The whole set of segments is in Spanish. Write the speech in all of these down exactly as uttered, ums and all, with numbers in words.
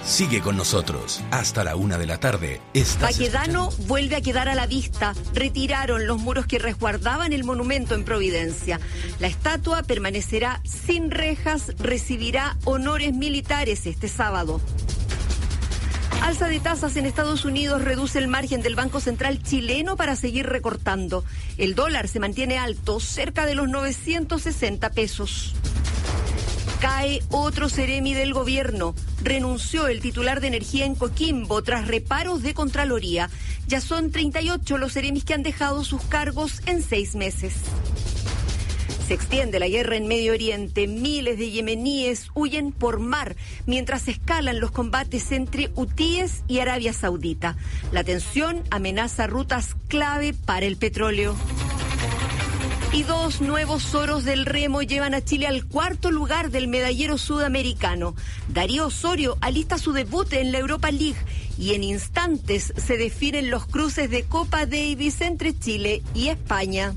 Sigue con nosotros. Hasta la una de la tarde. Estás Baquedano escuchando. vuelve a quedar a la vista. Retiraron los muros que resguardaban el monumento en Providencia. La estatua permanecerá sin rejas, recibirá honores militares este sábado. Alza de tasas en Estados Unidos reduce el margen del Banco Central chileno para seguir recortando. El dólar se mantiene alto, cerca de los novecientos sesenta pesos. Cae otro seremi del gobierno. Renunció el titular de energía en Coquimbo tras reparos de Contraloría. Ya son treinta y ocho los seremis que han dejado sus cargos en seis meses. Se extiende la guerra en Medio Oriente. Miles de yemeníes huyen por mar mientras escalan los combates entre hutíes y Arabia Saudita. La tensión amenaza rutas clave para el petróleo. Y dos nuevos oros del remo llevan a Chile al cuarto lugar del medallero sudamericano. Darío Osorio alista su debut en la Europa League y en instantes se definen los cruces de Copa Davis entre Chile y España.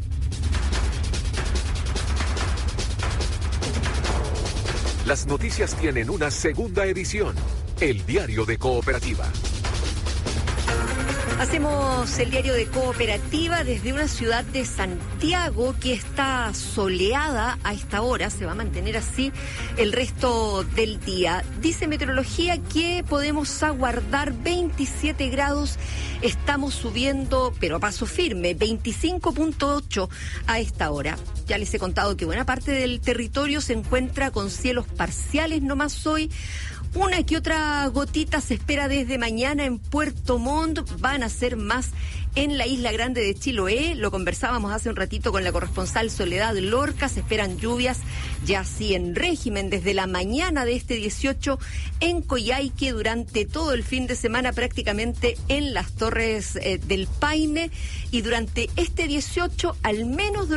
Las noticias tienen una segunda edición, el Diario de Cooperativa. Hacemos el diario de Cooperativa desde una ciudad de Santiago que está soleada a esta hora, se va a mantener así el resto del día. Dice meteorología que podemos aguardar veintisiete grados, estamos subiendo, pero a paso firme, veinticinco punto ocho a esta hora. Ya les he contado que buena parte del territorio se encuentra con cielos parciales nomás hoy. Una que otra gotita se espera desde mañana en Puerto Montt, van a ser más en la Isla Grande de Chiloé. Lo conversábamos hace un ratito con la corresponsal Soledad Lorca, se esperan lluvias ya así en régimen desde la mañana de este dieciocho en Coyhaique durante todo el fin de semana prácticamente en las Torres eh, del Paine y durante este dieciocho al menos